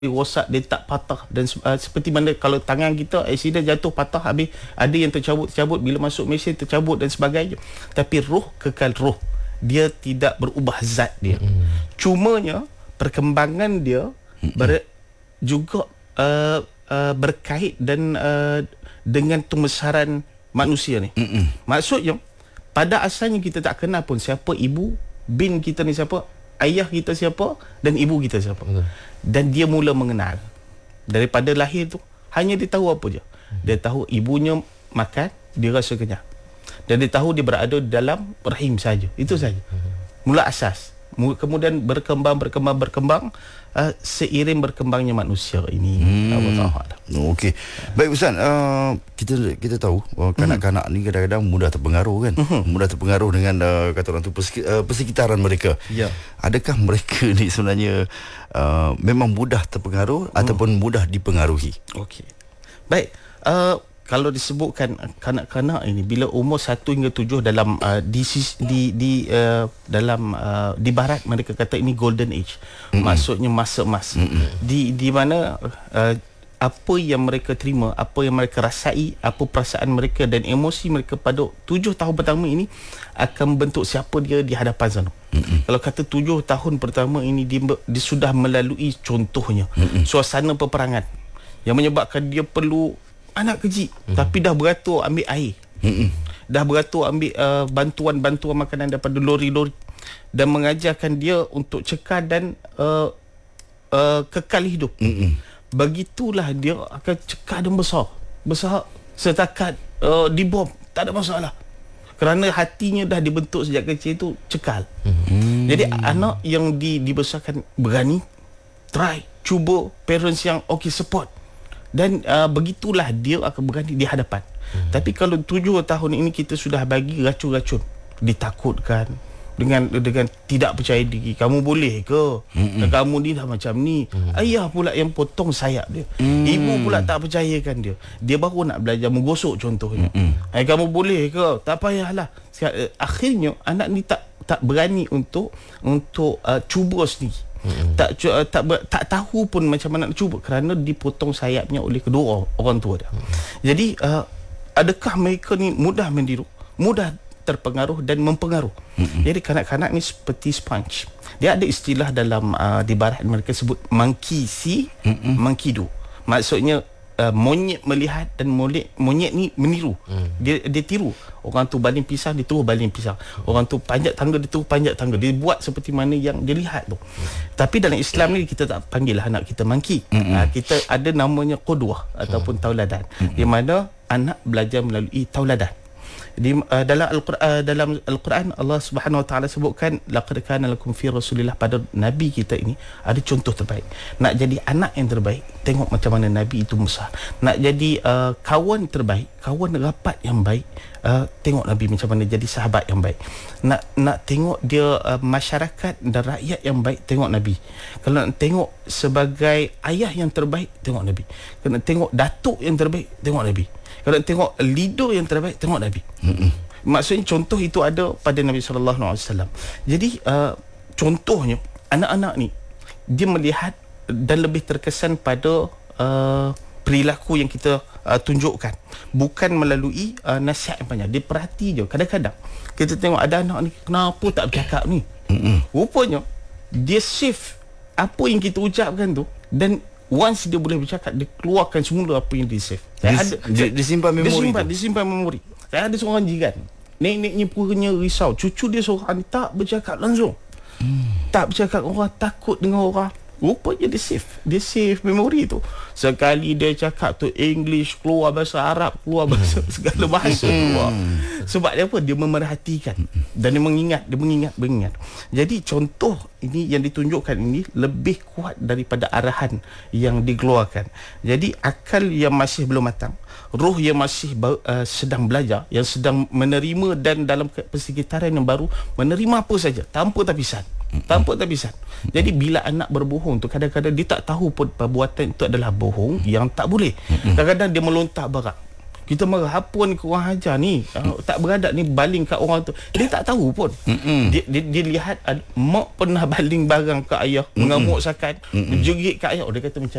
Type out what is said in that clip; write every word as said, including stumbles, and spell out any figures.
rosak, dia tak patah. Dan uh, seperti mana kalau tangan kita aksiden jatuh patah, habis ada yang tercabut-tercabut bila masuk mesin, tercabut dan sebagainya. Tapi roh kekal roh, dia tidak berubah zat dia. mm. Cumanya perkembangan dia ber, juga uh, uh, berkait dan uh, dengan pembesaran manusia ni. mm. Maksudnya pada asalnya kita tak kenal pun siapa ibu bin kita ni, siapa ayah kita siapa, dan ibu kita siapa. Betul. Dan dia mula mengenal daripada lahir tu. Hanya dia tahu apa je, dia tahu ibunya makan, dia rasa kenyang, dan dia tahu dia berada dalam rahim saja. Itu saja mula asas. Kemudian berkembang berkembang berkembang uh, seiring berkembangnya manusia ini. hmm. Okey, baik Ustaz, uh, kita kita tahu uh, kanak-kanak ni kadang-kadang mudah terpengaruh kan. uh-huh. Mudah terpengaruh dengan uh, kata orang tu persek- uh, persekitaran mereka. Ya. Adakah mereka ni sebenarnya uh, memang mudah terpengaruh, hmm. ataupun mudah dipengaruhi? Okey, baik. uh, Kalau disebutkan kanak-kanak ini bila umur satu hingga tujuh dalam uh, di di di uh, dalam uh, di barat mereka kata ini golden age. Mm-hmm. Maksudnya masa emas. Mm-hmm. Di di mana uh, apa yang mereka terima, apa yang mereka rasai, apa perasaan mereka dan emosi mereka pada tujuh tahun pertama ini akan membentuk siapa dia di hadapan sana. Mm-hmm. Kalau kata tujuh tahun pertama ini dia, dia sudah melalui contohnya mm-hmm. suasana peperangan yang menyebabkan dia perlu anak kecil, hmm. tapi dah beratur ambil air, hmm. dah beratur ambil uh, bantuan-bantuan makanan daripada lori-lori, dan mengajarkan dia untuk cekal dan uh, uh, kekal hidup. hmm. Begitulah dia akan cekal dan besar besar setakat uh, dibom, tak ada masalah, kerana hatinya dah dibentuk sejak kecil tu cekal. hmm. Jadi anak yang di, dibesarkan berani, try, cuba, parents yang okay, support, dan uh, begitulah dia akan berani di hadapan. hmm. Tapi kalau tujuh tahun ini kita sudah bagi racun-racun, ditakutkan dengan dengan tidak percaya diri, kamu boleh ke, hmm. kamu ni dah macam ni. hmm. Ayah pula yang potong sayap dia, hmm. ibu pula tak percayakan dia, dia baru nak belajar menggosok contohnya. hmm. Ay, kamu boleh ke, tak payahlah. Akhirnya anak ni tak tak berani untuk untuk uh, cuba sendiri. Hmm. Tak, tak tak tahu pun macam mana nak cuba kerana dipotong sayapnya oleh kedua orang, orang tua dia. Hmm. Jadi uh, adakah mereka ni mudah meniru, mudah terpengaruh dan mempengaruh? Hmm. Jadi kanak-kanak ni seperti sponge. Dia ada istilah dalam uh, di barat mereka sebut monkey see, hmm. monkey do. Maksudnya uh, monyet melihat dan monyet monyet ni meniru. Hmm. Dia dia tiru. Orang tu baling pisang, dia terus baling pisang. Orang tu panjat tangga, dia terus panjat tangga. Dia buat seperti mana yang dia lihat tu. hmm. Tapi dalam Islam ni kita tak panggil lah anak kita monkey. hmm. ha, Kita ada namanya qudwah ataupun tauladan, hmm. di mana anak belajar melalui tauladan. Di uh, dalam Al-Quran, uh, dalam Al-Quran Allah Subhanahu Wa Taala sebutkan laqad kana lakum fi rasulillah, pada nabi kita ini ada contoh terbaik. Nak jadi anak yang terbaik, tengok macam mana nabi itu Musa. Nak jadi uh, kawan terbaik, kawan rapat yang baik, uh, tengok nabi macam mana jadi sahabat yang baik. Nak nak tengok dia uh, masyarakat dan rakyat yang baik, tengok nabi. Kalau nak tengok sebagai ayah yang terbaik, tengok nabi. Kalau nak tengok datuk yang terbaik, tengok nabi. Kalau tengok leader yang terbaik, tengok Nabi. Mm-mm. Maksudnya contoh itu ada pada Nabi sallallahu alaihi wasallam. Jadi uh, contohnya anak-anak ni dia melihat dan lebih terkesan pada uh, perilaku yang kita uh, tunjukkan, bukan melalui uh, nasihat yang banyak. Dia perhati je. Kadang-kadang kita tengok ada anak ni kenapa tak bercakap ni. Mm-mm. Rupanya dia shift apa yang kita ucapkan tu, dan once dia boleh bercakap, dia keluarkan semula apa yang dia save. Saya Dis, ada dia, dia simpan memori. Dia simpan, dia simpan memori. Saya ada seorang jiran, nenek-neknya punya risau, cucu dia seorang ni tak bercakap langsung. Hmm. Tak bercakap, orang takut dengan orang. Rupanya dia save, dia save memori tu. Sekali dia cakap tu English, keluar bahasa Arab, keluar bahasa segala bahasa keluar. Sebab dia apa? Dia memerhatikan dan dia mengingat, dia mengingat, mengingat. Jadi contoh ini yang ditunjukkan ini lebih kuat daripada arahan yang dikeluarkan. Jadi akal yang masih belum matang, roh yang masih uh, sedang belajar, yang sedang menerima dan dalam persekitaran yang baru menerima apa saja tanpa tapisan. Tanpa tapisan. Jadi bila anak berbohong tu, kadang-kadang dia tak tahu pun perbuatan itu adalah bohong yang tak boleh. Kadang-kadang dia melontar barang. kita marah apa ni kurang ajar ni, uh, tak beradab ni, baling kat orang tu. Dia tak tahu pun. Dia, dia dia lihat uh, mak pernah baling barang kat ayah, mengamuk sakan, menjerit kat ayah. Oh, dia kata macam